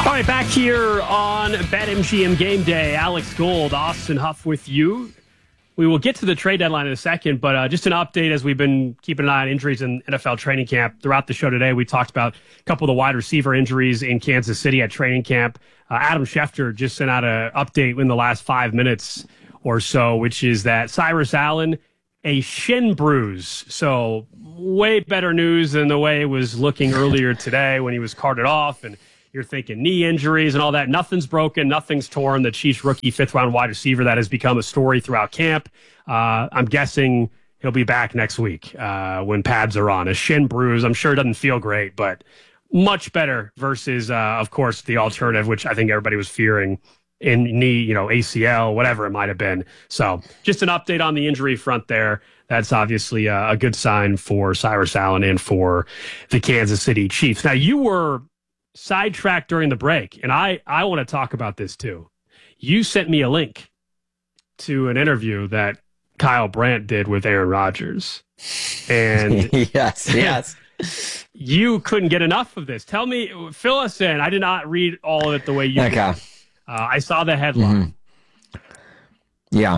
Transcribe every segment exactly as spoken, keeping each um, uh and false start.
All right, back here on BetMGM Game Day. Alex Gold, Austin Huff with you. We will get to the trade deadline in a second, but uh, just an update as we've been keeping an eye on injuries in N F L training camp. Throughout the show today, we talked about a couple of the wide receiver injuries in Kansas City at training camp. Uh, Adam Schefter just sent out an update in the last five minutes or so, which is that Cyrus Allen, a shin bruise. So way better news than the way it was looking earlier today when he was carted off and you're thinking knee injuries and all that. Nothing's broken. Nothing's torn. The Chiefs rookie fifth-round wide receiver that has become a story throughout camp. Uh, I'm guessing he'll be back next week uh, when pads are on. A shin bruise, I'm sure it doesn't feel great, but much better versus, uh, of course, the alternative, which I think everybody was fearing in knee, you know, A C L, whatever it might have been. So just an update on the injury front there. That's obviously a, a good sign for Cyrus Allen and for the Kansas City Chiefs. Now, you were sidetracked during the break, and I, I want to talk about this too. You sent me a link to an interview that Kyle Brandt did with Aaron Rodgers. And yes, yes. You couldn't get enough of this. Tell me, fill us in. I did not read all of it the way you okay. did. Uh, I saw the headline. Mm-hmm. Yeah.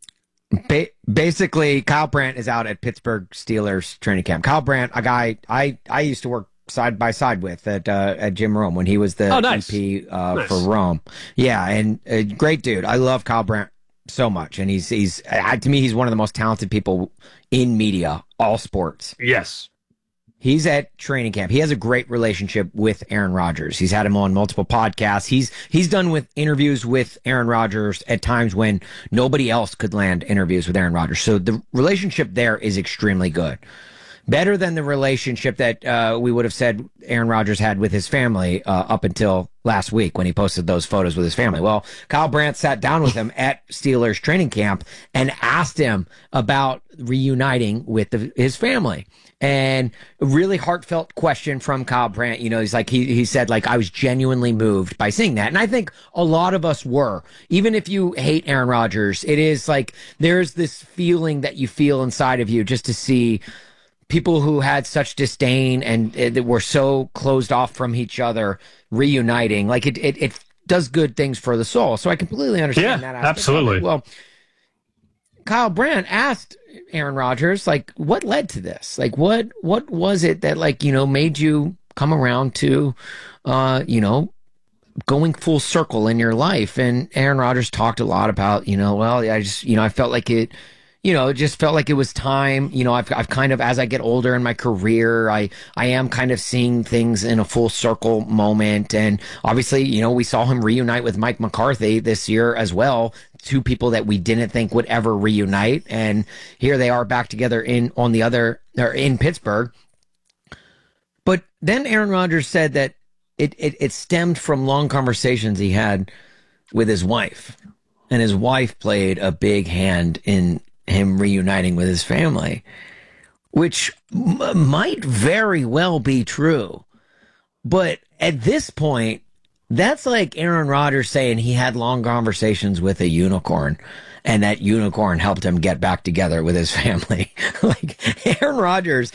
Ba- basically, Kyle Brandt is out at Pittsburgh Steelers training camp. Kyle Brandt, a guy I, I used to work side by side with at uh, at Jim Rome when he was the oh, nice. E P uh, nice. for Rome. Yeah, and a great dude. I love Kyle Brandt so much, and he's he's uh, to me he's one of the most talented people in media, all sports. Yes. He's at training camp. He has a great relationship with Aaron Rodgers. He's had him on multiple podcasts. He's he's done with interviews with Aaron Rodgers at times when nobody else could land interviews with Aaron Rodgers. So the relationship there is extremely good. Better than the relationship that uh, we would have said Aaron Rodgers had with his family uh, up until last week when he posted those photos with his family. Well, Kyle Brandt sat down with him at Steelers training camp and asked him about reuniting with the, his family. And a really heartfelt question from Kyle Brandt. You know, he's like, he, he said, like, I was genuinely moved by seeing that. And I think a lot of us were. Even if you hate Aaron Rodgers, it is like there's this feeling that you feel inside of you just to see people who had such disdain and uh, that were so closed off from each other reuniting. Like it, it, it does good things for the soul. So I completely understand yeah, that. Absolutely. Well, Kyle Brandt asked Aaron Rodgers, like, what led to this? Like, what, what was it that, like, you know, made you come around to, uh, you know, going full circle in your life? And Aaron Rodgers talked a lot about, you know, well, I just, you know, I felt like it, You know, it just felt like it was time. You know, I've, I've kind of, as I get older in my career, I, I am kind of seeing things in a full circle moment. And obviously, you know, we saw him reunite with Mike McCarthy this year as well. Two people that we didn't think would ever reunite. And here they are back together in, on the other, or in Pittsburgh. But then Aaron Rodgers said that it, it, it stemmed from long conversations he had with his wife. And his wife played a big hand in him reuniting with his family, which m- might very well be true. But at this point, that's like Aaron Rodgers saying he had long conversations with a unicorn and that unicorn helped him get back together with his family. Like Aaron Rodgers,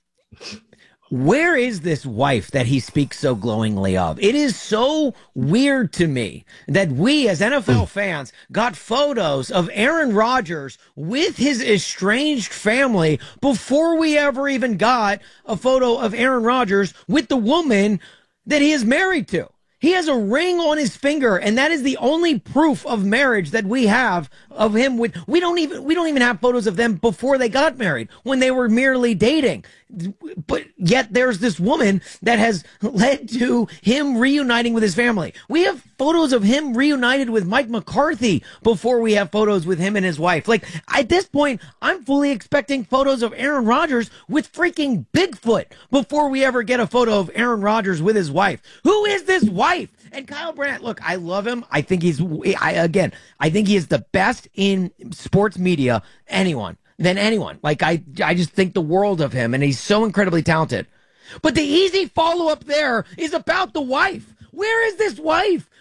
where is this wife that he speaks so glowingly of? It is so weird to me that we as N F L fans got photos of Aaron Rodgers with his estranged family before we ever even got a photo of Aaron Rodgers with the woman that he is married to. He has a ring on his finger, and that is the only proof of marriage that we have of him with. We don't even we don't even have photos of them before they got married, when they were merely dating. But yet there's this woman that has led to him reuniting with his family. We have photos of him reunited with Mike McCarthy before we have photos with him and his wife. Like, at this point, I'm fully expecting photos of Aaron Rodgers with freaking Bigfoot before we ever get a photo of Aaron Rodgers with his wife. Who is this wife? And Kyle Brandt, look, I love him. I think he's, I again, I think he is the best in sports media, anyone. than anyone. Like, I, I just think the world of him, and he's so incredibly talented. But the easy follow-up there is about the wife. Where is this wife?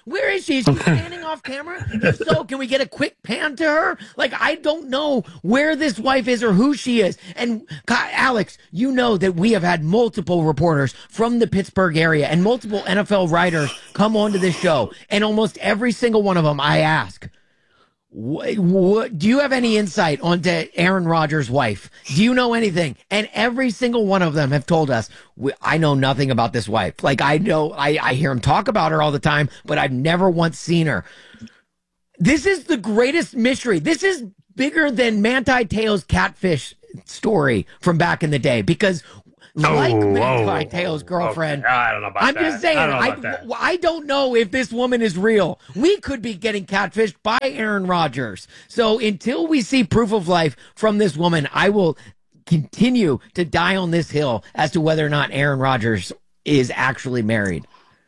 Where is she? Is she standing off camera? If so, can we get a quick pan to her? Like, I don't know where this wife is or who she is. And Alex, you know that we have had multiple reporters from the Pittsburgh area and multiple N F L writers come onto this show. And almost every single one of them, I ask, What, what, do you have any insight onto Aaron Rodgers' wife? Do you know anything? And every single one of them have told us, I know nothing about this wife. Like, I know, I, I hear him talk about her all the time, but I've never once seen her. This is the greatest mystery. This is bigger than Manti Te'o's catfish story from back in the day, because like oh, Manti oh, Te'o's girlfriend. Okay. I don't know about I'm that. just saying, I don't, know I, about that. I don't know if this woman is real. We could be getting catfished by Aaron Rodgers. So until we see proof of life from this woman, I will continue to die on this hill as to whether or not Aaron Rodgers is actually married.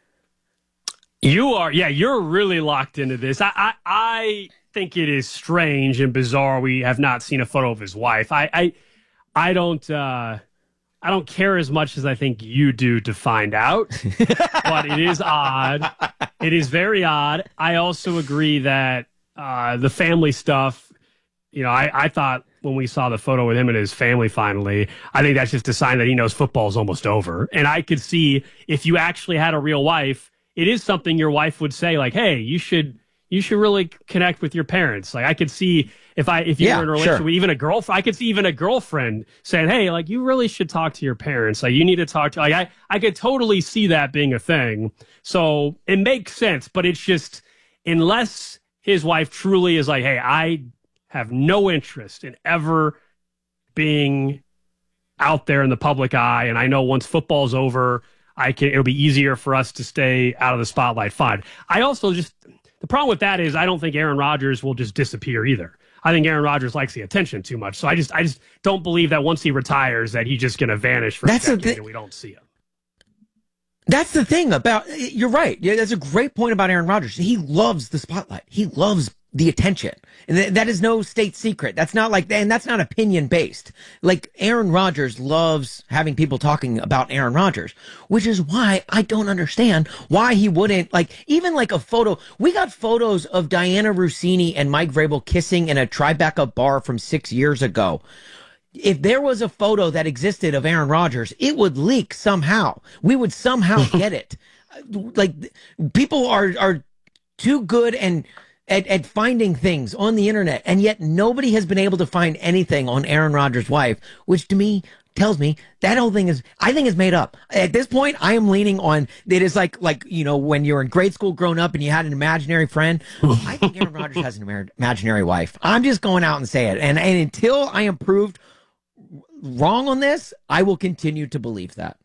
You are, yeah, you're really locked into this. I, I, I think it is strange and bizarre. We have not seen a photo of his wife. I, I, I don't. Uh, I don't care as much as I think you do to find out, but it is odd. It is very odd. I also agree that uh, the family stuff, you know, I, I thought when we saw the photo with him and his family finally, I think that's just a sign that he knows football is almost over. And I could see if you actually had a real wife, it is something your wife would say, like, hey, you should you should really connect with your parents. Like, I could see if I if you yeah, were in a relationship sure. with even a girlfriend, I could see even a girlfriend saying, hey, like, you really should talk to your parents. Like, you need to talk to, like, I, I could totally see that being a thing. So it makes sense, but it's just, unless his wife truly is like, hey, I have no interest in ever being out there in the public eye, and I know once football's over, I can, it'll be easier for us to stay out of the spotlight. Fine. I also just, the problem with that is I don't think Aaron Rodgers will just disappear either. I think Aaron Rodgers likes the attention too much. So I just I just don't believe that once he retires that he's just going to vanish for That's a decade th- and we don't see him. That's the thing about, you're right. Yeah, that's a great point about Aaron Rodgers. He loves the spotlight. He loves the attention. And th- that is no state secret. That's not like, and that's not opinion based. Like, Aaron Rodgers loves having people talking about Aaron Rodgers, which is why I don't understand why he wouldn't, like, even like a photo. We got photos of Diana Rossini and Mike Vrabel kissing in a Tribeca bar from six years ago. If there was a photo that existed of Aaron Rodgers, it would leak somehow. We would somehow get it. Like, people are, are too good and at, at finding things on the internet, and yet nobody has been able to find anything on Aaron Rodgers' wife, which to me tells me that whole thing is, I think, is made up. At this point, I am leaning on, it is like, like, you know, when you're in grade school growing up and you had an imaginary friend. I think Aaron Rodgers has an imaginary wife. I'm just going out and say it. And, and until I am proved wrong on this, I will continue to believe that.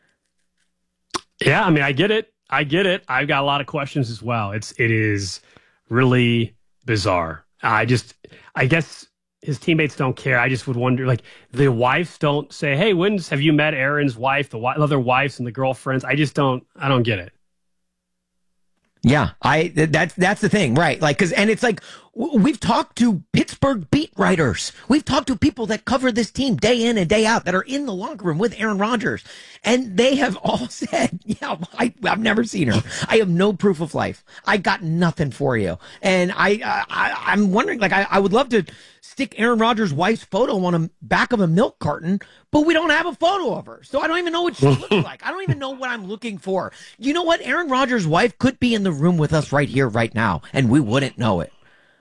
Yeah, I mean, I get it. I get it. I've got a lot of questions as well. It's it is really bizarre. I just, I guess his teammates don't care. I just would wonder, like, the wives don't say, hey, when's, have you met Aaron's wife, the wi- other wives and the girlfriends? I just don't, I don't get it. Yeah, I that's that's the thing, right? Like, because and it's like, we've talked to Pittsburgh beat writers, we've talked to people that cover this team day in and day out that are in the locker room with Aaron Rodgers, and they have all said, "Yeah, I, I've never seen her. I have no proof of life. I got nothing for you." And I, I I'm wondering, like, I, I would love to stick Aaron Rodgers' wife's photo on the back of a milk carton, but we don't have a photo of her. So I don't even know what she looks like. I don't even know what I'm looking for. You know what? Aaron Rodgers' wife could be in the room with us right here, right now, and we wouldn't know it.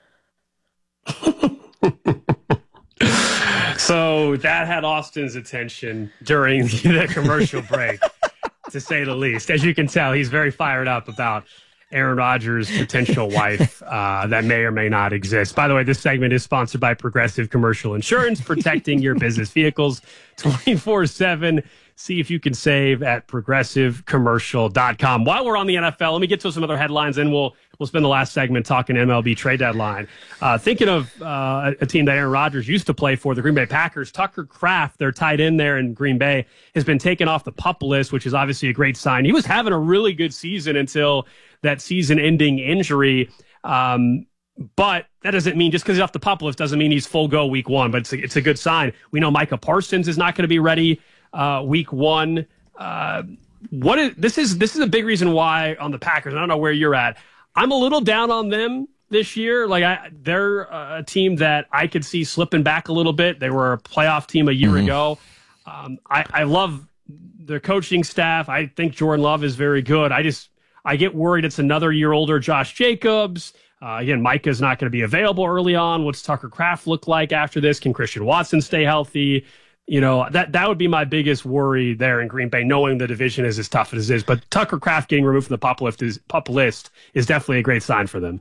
So that had Austin's attention during the commercial break, to say the least. As you can tell, he's very fired up about Aaron Rodgers' potential wife uh, that may or may not exist. By the way, this segment is sponsored by Progressive Commercial Insurance, protecting your business vehicles twenty-four seven. See if you can save at progressive commercial dot com. While we're on the N F L, let me get to some other headlines, and we'll we'll spend the last segment talking M L B trade deadline. Uh, thinking of uh, a team that Aaron Rodgers used to play for, the Green Bay Packers, Tucker Kraft, their tight end there in Green Bay, has been taken off the PUP list, which is obviously a great sign. He was having a really good season until that season-ending injury. Um, but that doesn't mean, just because he's off the PUP list doesn't mean he's full go week one, but it's a, it's a good sign. We know Micah Parsons is not going to be ready uh, week one. Uh, what is, this is this is a big reason why on the Packers, I don't know where you're at, I'm a little down on them this year. Like I, they're a team that I could see slipping back a little bit. They were a playoff team a year mm-hmm. ago. Um, I, I love their coaching staff. I think Jordan Love is very good. I just I get worried it's another year older Josh Jacobs. Uh, again, Micah's not going to be available early on. What's Tucker Kraft look like after this? Can Christian Watson stay healthy? You know, that that would be my biggest worry there in Green Bay, knowing the division is as tough as it is. But Tucker Kraft getting removed from the pup list is, pup list is definitely a great sign for them.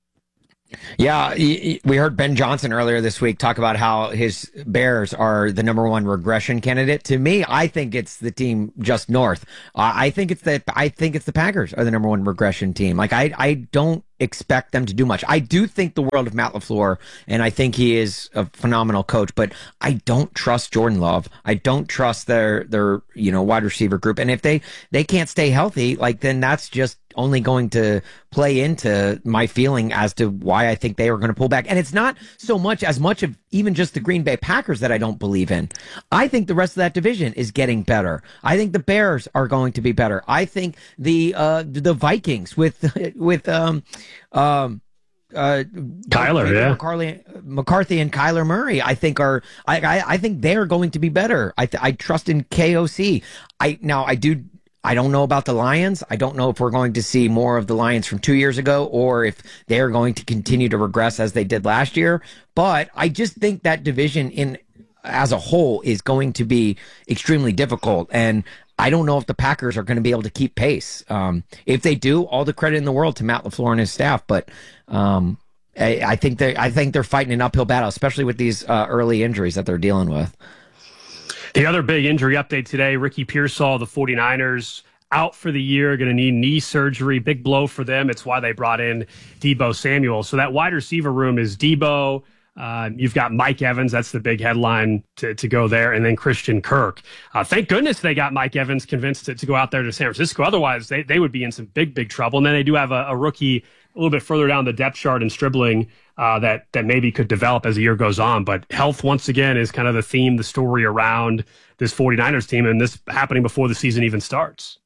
Yeah, we heard Ben Johnson earlier this week talk about how his Bears are the number one regression candidate. To me, I think it's the team just north. Uh, I think it's the I think it's the Packers are the number one regression team. Like I I don't expect them to do much. I do think the world of Matt LaFleur, and I think he is a phenomenal coach, but I don't trust Jordan Love. I don't trust their their you know wide receiver group. And if they they can't stay healthy, like then that's just only going to play into my feeling as to why I think they are going to pull back. And it's not so much as much of even just the Green Bay Packers that I don't believe in. I think the rest of that division is getting better. I think the Bears are going to be better. I think the uh, the Vikings with with um um uh Kyler, yeah, McCarthy, McCarthy and Kyler Murray, I think are I I, I think they are going to be better. I th- I trust in K O C. I now I do. I don't know about the Lions. I don't know if we're going to see more of the Lions from two years ago or if they're going to continue to regress as they did last year. But I just think that division in as a whole is going to be extremely difficult. And I don't know if the Packers are going to be able to keep pace. Um, if they do, all the credit in the world to Matt LaFleur and his staff. But um, I, I think they I think they're fighting an uphill battle, especially with these uh, early injuries that they're dealing with. The other big injury update today, Ricky Pearsall, the 49ers, out for the year, going to need knee surgery. Big blow for them. It's why they brought in Deebo Samuel. So that wide receiver room is Deebo. Uh, you've got Mike Evans. That's the big headline to, to go there. And then Christian Kirk. Uh, thank goodness they got Mike Evans convinced to, to go out there to San Francisco. Otherwise, they, they would be in some big, big trouble. And then they do have a, a rookie a little bit further down the depth chart in Stribling uh, that that maybe could develop as the year goes on. But health, once again, is kind of the theme, the story around this 49ers team, and this happening before the season even starts.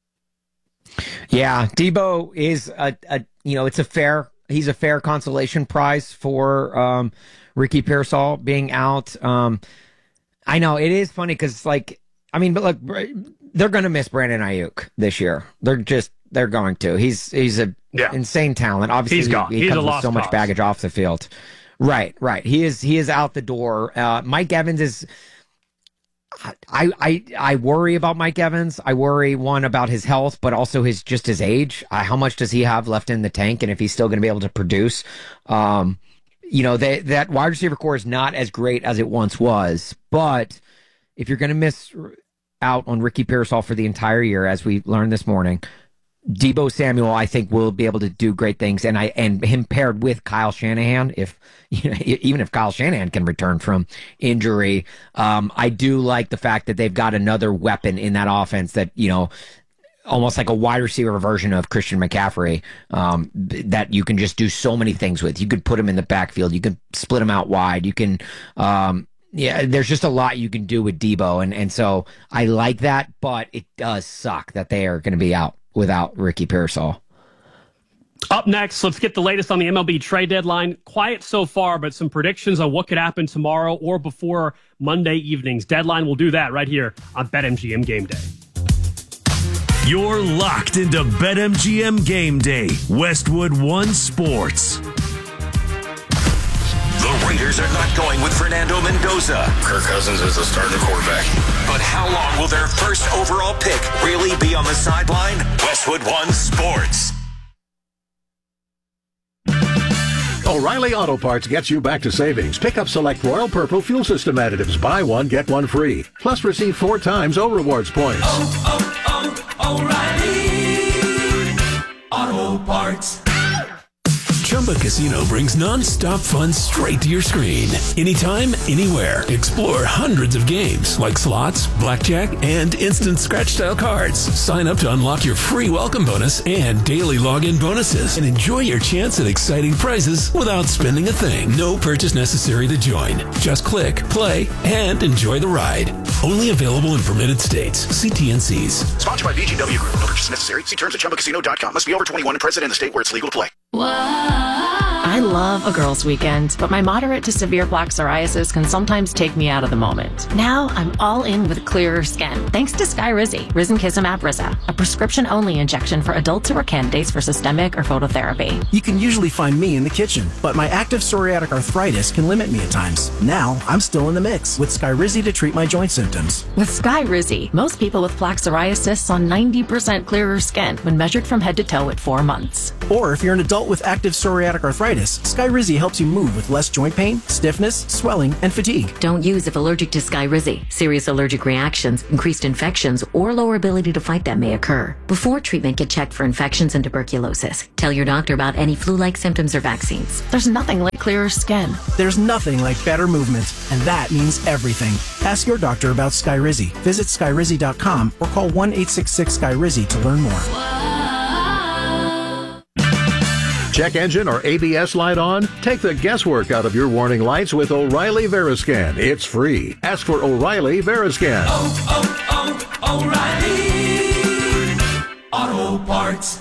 Yeah, Deebo is a, a you know, it's a fair, he's a fair consolation prize for um, Ricky Pearsall being out. Um, I know it is funny because, like, I mean, but look, they're going to miss Brandon Ayuk this year. They're just, they're going to. He's he's a yeah. insane talent. Obviously, he's gone. he, he he's comes a with so much cause. baggage off the field. Right, right. He is he is out the door. Uh, Mike Evans is. I, I I worry about Mike Evans. I worry, one, about his health, but also his just his age. Uh, how much does he have left in the tank, and if he's still going to be able to produce? Um, you know, they, that wide receiver core is not as great as it once was. But if you're going to miss out on Ricky Pearsall for the entire year, as we learned this morning, Deebo Samuel, I think, will be able to do great things, and I and him paired with Kyle Shanahan, if you know, even if Kyle Shanahan can return from injury, um, I do like the fact that they've got another weapon in that offense that, you know, almost like a wide receiver version of Christian McCaffrey, um, that you can just do so many things with. You could put him in the backfield, you can split him out wide, you can. Um, Yeah, there's just a lot you can do with Deebo, and and so I like that, but it does suck that they are going to be out without Ricky Pearsall. Up next, let's get the latest on the M L B trade deadline. Quiet so far, but some predictions on what could happen tomorrow or before Monday evening's deadline. We'll do that right here on BetMGM Game Day. You're locked into BetMGM Game Day, Westwood One Sports. The Raiders are not going with Fernando Mendoza. Kirk Cousins is the starting quarterback. But how long will their first overall pick really be on the sideline? Westwood One Sports. O'Reilly Auto Parts gets you back to savings. Pick up select Royal Purple fuel system additives. Buy one, get one free. Plus receive four times O Rewards points. Oh, oh, oh, O'Reilly Auto Parts. Chumba Casino brings non-stop fun straight to your screen. Anytime, anywhere. Explore hundreds of games like slots, blackjack, and instant scratch-style cards. Sign up to unlock your free welcome bonus and daily login bonuses. And enjoy your chance at exciting prizes without spending a thing. No purchase necessary to join. Just click, play, and enjoy the ride. Only available in permitted states. See T N Cs. Sponsored by V G W Group. No purchase necessary. See terms at Chumba Casino dot com. Must be over twenty-one and present in the state where it's legal to play. I love a girls' weekend, but my moderate to severe plaque psoriasis can sometimes take me out of the moment. Now I'm all in with clearer skin, thanks to Skyrizi, Risankizumab Riza, a prescription-only injection for adults who are candidates for systemic or phototherapy. You can usually find me in the kitchen, but my active psoriatic arthritis can limit me at times. Now I'm still in the mix with Skyrizi to treat my joint symptoms. With Skyrizi, most people with plaque psoriasis saw ninety percent clearer skin when measured from head to toe at four months. Or if you're an adult with active psoriatic arthritis, Skyrizi helps you move with less joint pain, stiffness, swelling, and fatigue. Don't use if allergic to Skyrizi. Serious allergic reactions, increased infections, or lower ability to fight them may occur. Before treatment, get checked for infections and tuberculosis. Tell your doctor about any flu-like symptoms or vaccines. There's nothing like clearer skin. There's nothing like better movement, and that means everything. Ask your doctor about Skyrizi. Visit Skyrizi dot com or call one eight six six Skyrizi to learn more. Check engine or A B S light on? Take the guesswork out of your warning lights with O'Reilly Veriscan. It's free. Ask for O'Reilly Veriscan. Oh, oh, oh, O'Reilly Auto Parts.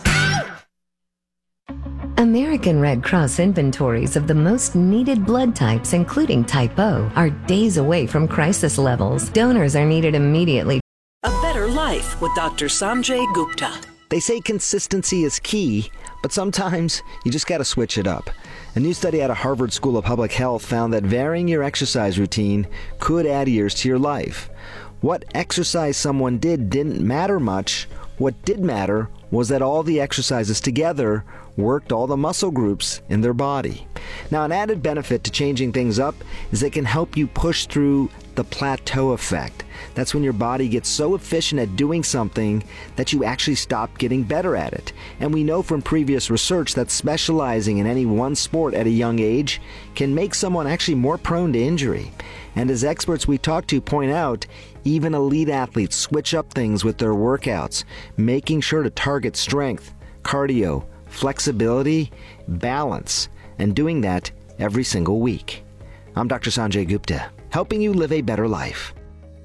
American Red Cross inventories of the most needed blood types, including type O, are days away from crisis levels. Donors are needed immediately. A better life with Doctor Sanjay Gupta. They say consistency is key, but sometimes you just got to switch it up. A new study out of Harvard School of Public Health found that varying your exercise routine could add years to your life. What exercise someone did didn't matter much. What did matter was that all the exercises together worked all the muscle groups in their body. Now, an added benefit to changing things up is it can help you push through the plateau effect. That's when your body gets so efficient at doing something that you actually stop getting better at it. And we know from previous research that specializing in any one sport at a young age can make someone actually more prone to injury. And as experts we talk to point out, even elite athletes switch up things with their workouts, making sure to target strength, cardio, flexibility, balance, and doing that every single week. I'm Doctor Sanjay Gupta, helping you live a better life.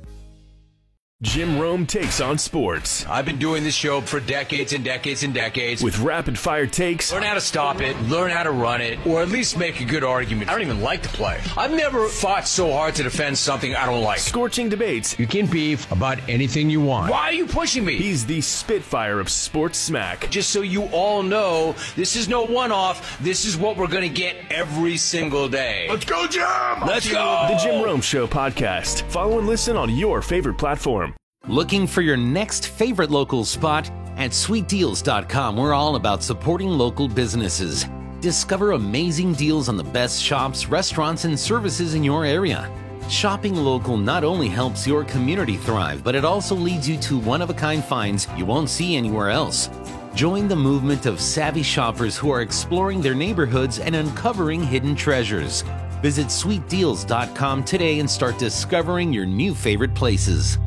Jim Rome takes on sports. I've been doing this show for decades and decades and decades. With rapid-fire takes. Learn how to stop it, learn how to run it, or at least make a good argument. I don't even like to play. I've never fought so hard to defend something I don't like. Scorching debates. You can beef about anything you want. Why are you pushing me? He's the Spitfire of sports smack. Just so you all know, this is no one-off. This is what we're going to get every single day. Let's go, Jim! Let's go! The Jim Rome Show podcast. Follow and listen on your favorite platform. Looking for your next favorite local spot? At sweet deals dot com, we're all about supporting local businesses. Discover amazing deals on the best shops, restaurants, and services in your area. Shopping local not only helps your community thrive, but it also leads you to one-of-a-kind finds you won't see anywhere else. Join the movement of savvy shoppers who are exploring their neighborhoods and uncovering hidden treasures. Visit sweet deals dot com today and start discovering your new favorite places.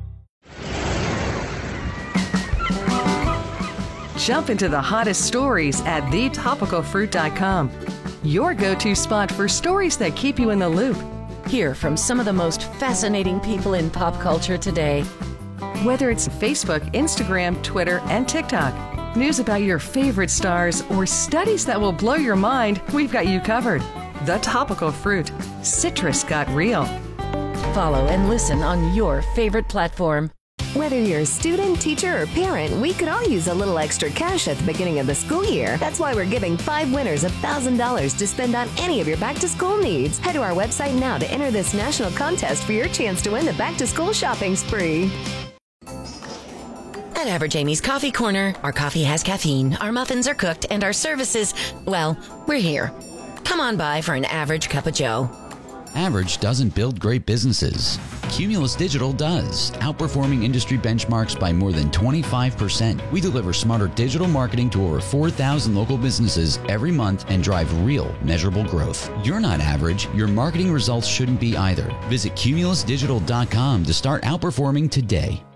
Jump into the hottest stories at the topical fruit dot com. Your go-to spot for stories that keep you in the loop. Hear from some of the most fascinating people in pop culture today. Whether it's Facebook, Instagram, Twitter, and TikTok, news about your favorite stars, or studies that will blow your mind, we've got you covered. The Topical Fruit. Citrus got real. Follow and listen on your favorite platform. Whether you're a student, teacher, or parent, we could all use a little extra cash at the beginning of the school year. That's why we're giving five winners one thousand dollars to spend on any of your back-to-school needs. Head to our website now to enter this national contest for your chance to win the back-to-school shopping spree. At Average Amy's Coffee Corner, our coffee has caffeine, our muffins are cooked, and our services, well, we're here. Come on by for an average cup of joe. Average doesn't build great businesses. Cumulus Digital does, outperforming industry benchmarks by more than twenty-five percent. We deliver smarter digital marketing to over four thousand local businesses every month and drive real, measurable growth. You're not average. Your marketing results shouldn't be either. Visit cumulus digital dot com to start outperforming today.